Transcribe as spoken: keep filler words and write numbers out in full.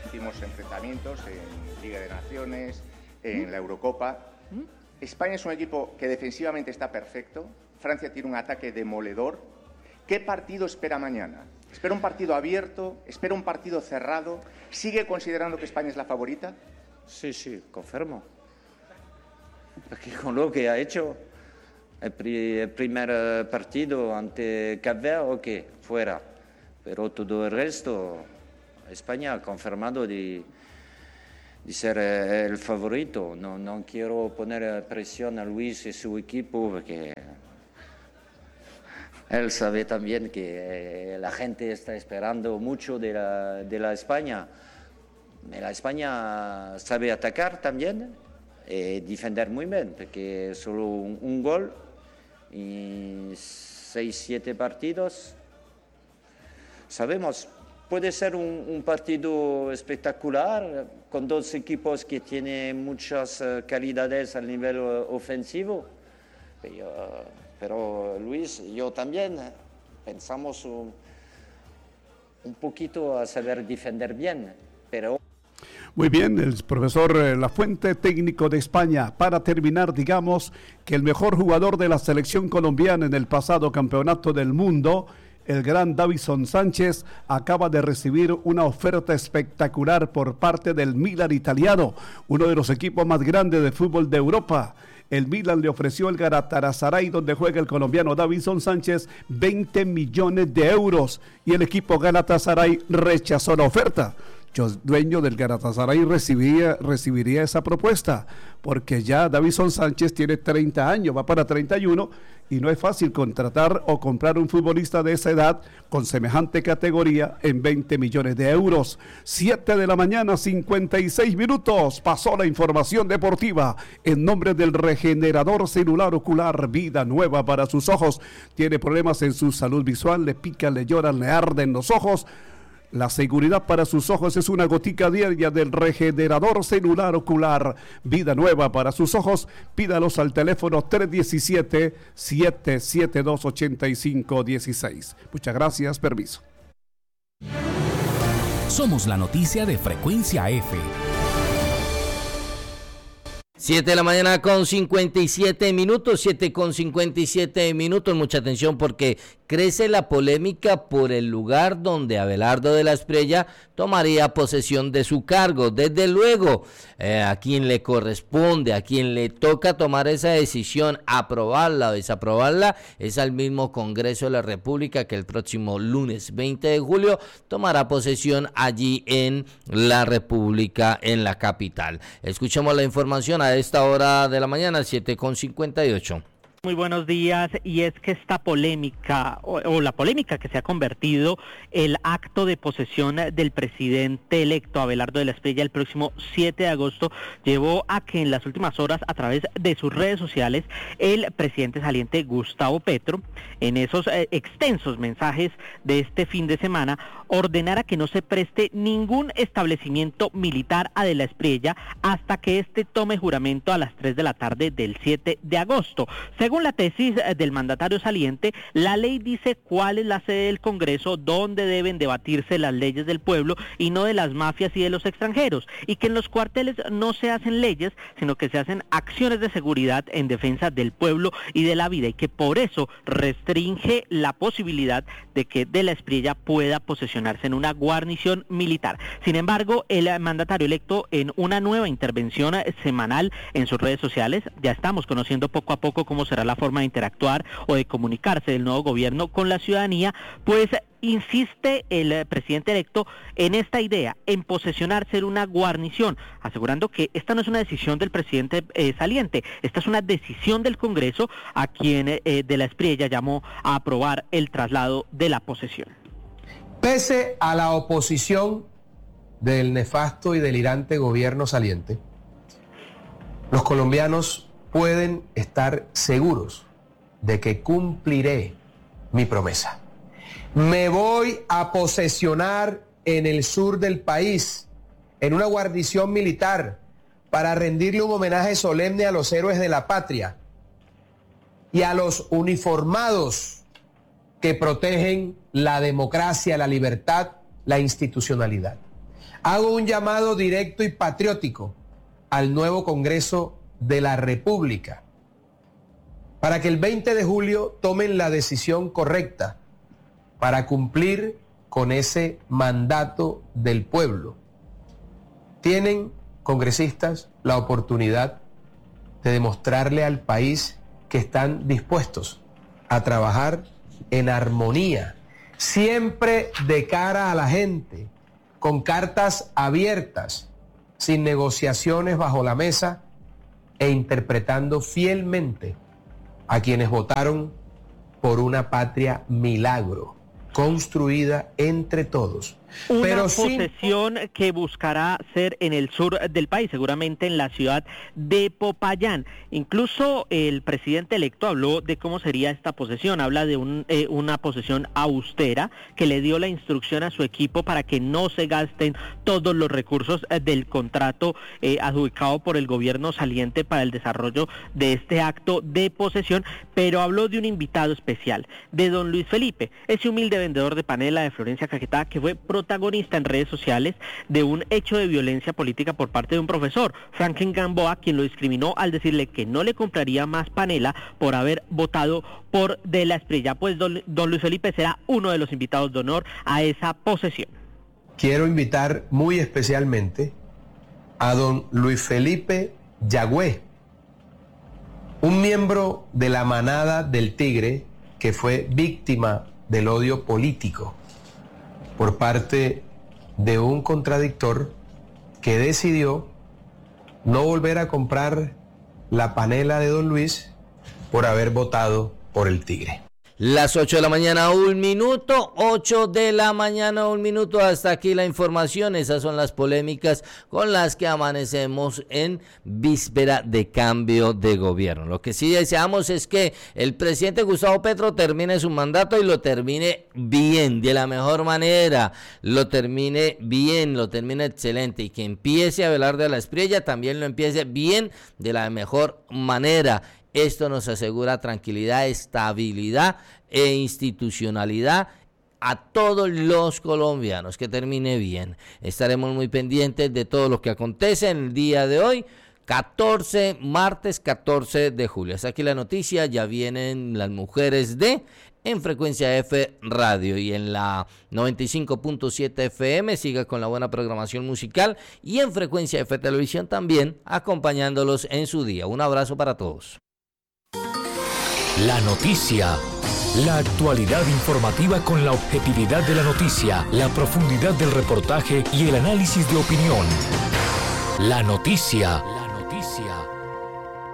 últimos enfrentamientos en Liga de Naciones, en la Eurocopa. España es un equipo que defensivamente está perfecto. Francia tiene un ataque demoledor. ¿Qué partido espera mañana? ¿Espera un partido abierto? ¿Espera un partido cerrado? ¿Sigue considerando que España es la favorita? Sí, sí, confirmo. Porque con lo que ha hecho el, pri- el primer partido ante Cape Verde, ok, fuera. Pero todo el resto, España ha confirmado de, de ser el favorito. No, no quiero poner presión a Luis y su equipo porque él sabe también que la gente está esperando mucho de la, de la España. La España sabe atacar también y defender muy bien, porque solo un, un gol y seis, siete partidos. Sabemos, puede ser un, un partido espectacular con dos equipos que tienen muchas uh, calidades a nivel uh, ofensivo. Pero, uh, pero Luis, yo también pensamos un, un poquito a saber defender bien, pero... Muy bien, el profesor Lafuente, técnico de España. Para terminar, digamos que el mejor jugador de la selección colombiana en el pasado campeonato del mundo, el gran Davinson Sánchez, acaba de recibir una oferta espectacular por parte del Milan italiano, uno de los equipos más grandes de fútbol de Europa. El Milan le ofreció el Galatasaray, donde juega el colombiano Davinson Sánchez, veinte millones de euros, y el equipo Galatasaray rechazó la oferta. Yo, dueño del Galatasaray, recibiría, recibiría esa propuesta, porque ya Davinson Sánchez tiene treinta años, va para treinta y uno, y no es fácil contratar o comprar un futbolista de esa edad con semejante categoría en veinte millones de euros. siete de la mañana, cincuenta y seis minutos. Pasó la información deportiva en nombre del regenerador celular ocular Vida Nueva para sus ojos. Tiene problemas en su salud visual, le pican, le lloran, le arden los ojos. La seguridad para sus ojos es una gotica diaria del regenerador celular ocular Vida Nueva para sus ojos. Pídalos al teléfono tres uno siete, siete siete dos, ocho cinco uno seis. Muchas gracias, permiso. Somos la noticia de Frecuencia F. siete de la mañana con cincuenta y siete minutos, siete con cincuenta y siete minutos. Mucha atención porque crece la polémica por el lugar donde Abelardo de la Espriella tomaría posesión de su cargo. Desde luego, eh, a quien le corresponde, a quien le toca tomar esa decisión, aprobarla o desaprobarla, es al mismo Congreso de la República, que el próximo lunes veinte de julio tomará posesión allí en la República, en la capital. Escuchemos la información a esta hora de la mañana, siete con cincuenta y ocho. Muy buenos días, y es que esta polémica, o, o la polémica que se ha convertido el acto de posesión del presidente electo Abelardo de la Espriella el próximo siete de agosto, llevó a que en las últimas horas, a través de sus redes sociales, el presidente saliente Gustavo Petro, en esos eh, extensos mensajes de este fin de semana, ordenara que no se preste ningún establecimiento militar a de la Espriella hasta que éste tome juramento a las tres de la tarde del siete de agosto. Según la tesis del mandatario saliente, la ley dice cuál es la sede del Congreso, dónde deben debatirse las leyes del pueblo y no de las mafias y de los extranjeros, y que en los cuarteles no se hacen leyes, sino que se hacen acciones de seguridad en defensa del pueblo y de la vida, y que por eso restringe la posibilidad de que de la Espriella pueda posesionarse en una guarnición militar. Sin embargo, el mandatario electo, en una nueva intervención semanal en sus redes sociales, ya estamos conociendo poco a poco cómo será la forma de interactuar o de comunicarse del nuevo gobierno con la ciudadanía, pues insiste el presidente electo en esta idea, en posesionarse en una guarnición, asegurando que esta no es una decisión del presidente eh, saliente, esta es una decisión del Congreso, a quien eh, de la Espriella llamó a aprobar el traslado de la posesión. Pese a la oposición del nefasto y delirante gobierno saliente, los colombianos pueden estar seguros de que cumpliré mi promesa. Me voy a posesionar en el sur del país, en una guarnición militar, para rendirle un homenaje solemne a los héroes de la patria y a los uniformados que protegen la democracia, la libertad, la institucionalidad. Hago un llamado directo y patriótico al nuevo Congreso de la República para que el veinte de julio tomen la decisión correcta para cumplir con ese mandato del pueblo. Tienen, congresistas, la oportunidad de demostrarle al país que están dispuestos a trabajar en armonía, siempre de cara a la gente, con cartas abiertas, sin negociaciones bajo la mesa e interpretando fielmente a quienes votaron por una patria milagro, construida entre todos. Una pero posesión sin... que buscará ser en el sur del país, seguramente en la ciudad de Popayán. Incluso el presidente electo habló de cómo sería esta posesión. Habla de un, eh, una posesión austera, que le dio la instrucción a su equipo para que no se gasten todos los recursos eh, del contrato eh, adjudicado por el gobierno saliente para el desarrollo de este acto de posesión, pero habló de un invitado especial, de don Luis Felipe, ese humilde vendedor de panela de Florencia, Caquetá, que fue protagonista en redes sociales de un hecho de violencia política por parte de un profesor, Franklin Gamboa, quien lo discriminó al decirle que no le compraría más panela por haber votado por De la Espriella. Pues don, don Luis Felipe será uno de los invitados de honor a esa posesión. Quiero invitar muy especialmente a don Luis Felipe Yagüe, un miembro de la manada del Tigre que fue víctima del odio político por parte de un contradictor que decidió no volver a comprar la panela de don Luis por haber votado por el Tigre. Las ocho de la mañana, un minuto, ocho de la mañana, un minuto, hasta aquí la información. Esas son las polémicas con las que amanecemos en víspera de cambio de gobierno. Lo que sí deseamos es que el presidente Gustavo Petro termine su mandato y lo termine bien, de la mejor manera, lo termine bien, lo termine excelente, y que empiece Abelardo de la Espriella también lo empiece bien, de la mejor manera. Esto nos asegura tranquilidad, estabilidad e institucionalidad a todos los colombianos, que termine bien. Estaremos muy pendientes de todo lo que acontece en el día de hoy, catorce, martes catorce de julio. Hasta aquí la noticia, ya vienen las mujeres de en Frecuencia F Radio y en la noventa y cinco punto siete F M. Siga con la buena programación musical y en Frecuencia F Televisión también, acompañándolos en su día. Un abrazo para todos. La noticia, la actualidad informativa con la objetividad de la noticia, la profundidad del reportaje y el análisis de opinión. La noticia, la noticia.